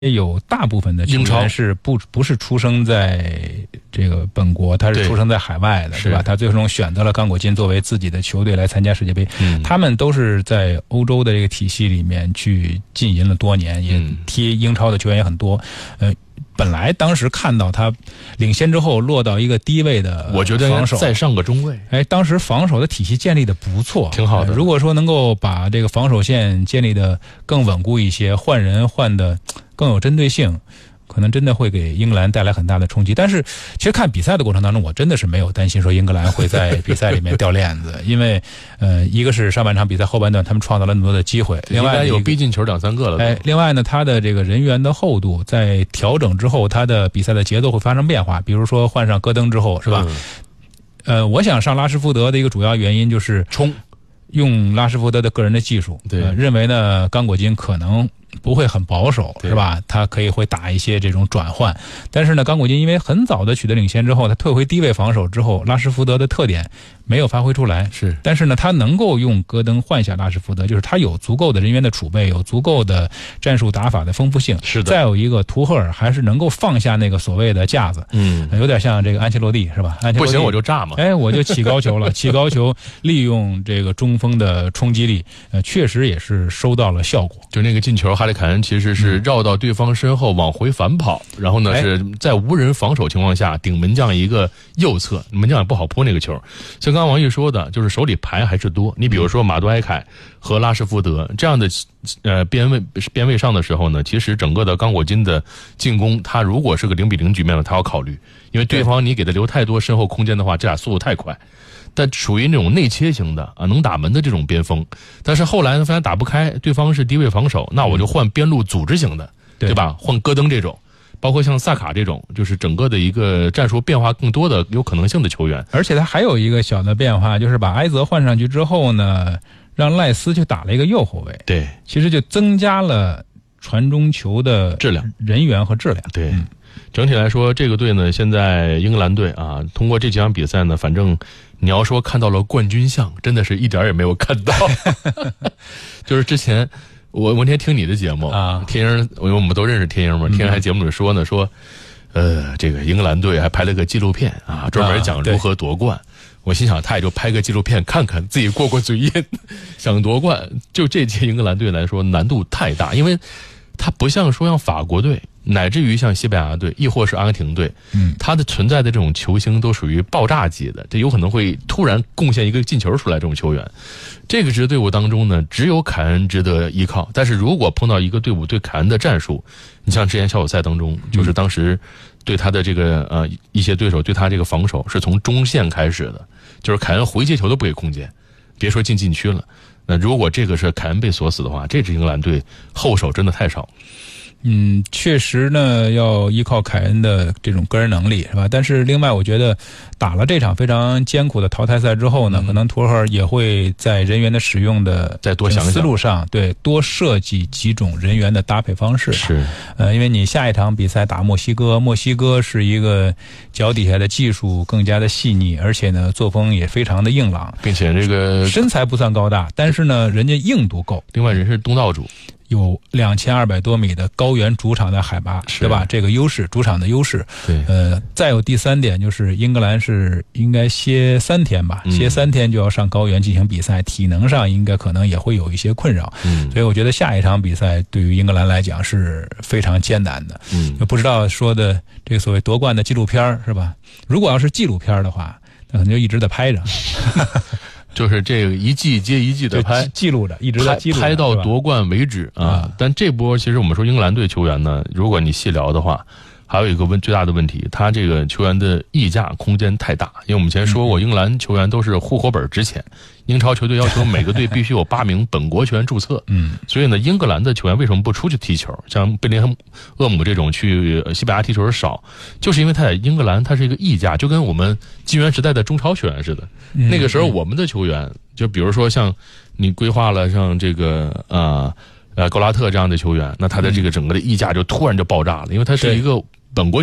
也有大部分的球员是不是出生在这个本国，他是出生在海外的，对吧？他最终选择了刚果金作为自己的球队来参加世界杯。他们都是在欧洲的这个体系里面去浸淫了多年，也踢英超的球员也很多。本来当时看到他领先之后落到一个低位的防守， 我觉得再上个中卫。 当时防守的体系建立的不错， 挺好的。 如果说能够把这个防守线建立的更稳固一些，换人换的更有针对性，可能真的会给英格兰带来很大的冲击。但是其实看比赛的过程当中，我真的是没有担心说英格兰会在比赛里面掉链子，因为一个是上半场比赛后半段他们创造了那么多的机会，另外有逼进球2-3个了。 另外呢，他的这个人员的厚度在调整之后，他的比赛的节奏会发生变化。比如说换上戈登之后，是吧？我想上拉什福德的一个主要原因就是用拉什福德的个人的技术，认为呢刚果金可能不会很保守，是吧？他会打一些这种转换，但是呢，刚果金因为很早的取得领先之后，他退回低位防守之后，拉什福德的特点没有发挥出来。但是呢，他能够用戈登换下拉什福德，就是他有足够的人员的储备，有足够的战术打法的丰富性。再有一个图赫尔还是能够放下那个所谓的架子，有点像这个安切洛蒂，是吧？安切洛蒂不行我就炸嘛， 我就起高球了，起高球，利用这个中锋的冲击力，确实也是收到了效果。 就那个进球，哈里凯恩其实是绕到对方身后往回反跑，然后呢是在无人防守情况下顶门将一个右侧，门将也不好扑那个球。像刚刚王毅说的，就是手里牌还是多。你比如说马杜埃凯和拉什福德这样的边位上的时候呢，其实整个的刚果金的进攻，他如果是个0-0局面了，他要考虑，因为对方你给他留太多身后空间的话，这俩速度太快。但属于那种内切型的能打门的这种边锋，但是后来呢发现打不开，对方是低位防守，那我就换边路组织型的，对吧？换戈登这种，包括像萨卡这种，就是整个的一个战术变化更多的有可能性的球员。 而且他还有一个小的变化，就是把埃泽换上去之后呢，让赖斯去打了一个右后卫， 对， 其实就增加了传中球的质量、 人员和质量。 对。整体来说，这个队呢，现在英格兰队通过这几场比赛呢，反正你要说看到了冠军相，真的是一点也没有看到。就是之前我那天听你的节目天鹰，我们都认识天鹰嘛，天鹰还节目里说呢，说这个英格兰队还拍了个纪录片专门讲如何夺冠。我心想他也就拍个纪录片看看，自己过嘴瘾，想夺冠。就这届英格兰队来说难度太大，因为它不像说像法国队，乃至于像西班牙队，亦或是阿根廷队，它的存在的这种球星都属于爆炸级的，这有可能会突然贡献一个进球出来，这种球员，这个支队伍当中呢，只有凯恩值得依靠。但是如果碰到一个队伍对凯恩的战术，你像之前小组赛当中，就是当时对他的这个一些对手对他这个防守是从中线开始的，就是凯恩回接球都不给空间，别说进禁区了。那如果这个是凯恩被锁死的话，这支英格兰队后手真的太少。 确实呢，要依靠凯恩的这种个人能力，是吧？但是另外，我觉得打了这场非常艰苦的淘汰赛之后呢，可能图赫尔也会在人员的使用的再多想想思路上，对，多设计几种人员的搭配方式。 是， 因为你下一场比赛打墨西哥，墨西哥是一个脚底下的技术更加的细腻，而且呢作风也非常的硬朗， 并且这个身材不算高大，但是呢人家硬度够。 另外人是东道主。 有2200多米的高原主场的海拔，对吧？这个优势，主场的优势。 对。 再有第三点就是英格兰是应该歇3天吧，歇3天就要上高原进行比赛，体能上应该可能也会有一些困扰。所以我觉得下一场比赛对于英格兰来讲是非常艰难的。不知道说的这个所谓夺冠的纪录片是吧？如果要是纪录片的话，那可能就一直在拍着。 就是这个一季接一季的拍， 记录着，一直在记录着， 拍到夺冠为止但这波其实我们说英格兰队球员呢，如果你细聊的话，还有一个最大的问题，他这个球员的溢价空间太大。因为我们前说过，英格兰球员都是户口本值钱，英超球队要求每个队必须有8名本国球员注册。所以呢，英格兰的球员为什么不出去踢球？像贝林厄姆这种去西班牙踢球少，就是因为他在英格兰他是一个溢价，就跟我们金元时代的中超球员似的。那个时候我们的球员，就比如说像你规划了像这个高拉特这样的球员，那他的这个整个的溢价就突然就爆炸了，因为他是一个本国球员，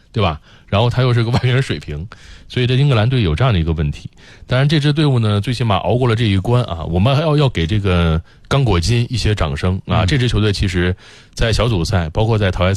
对吧？然后他又是个外援水平，所以这英格兰队有这样的一个问题。当然这支队伍呢，最起码熬过了这一关啊，我们还要给这个刚果金一些掌声啊。这支球队其实在小组赛包括在淘汰赛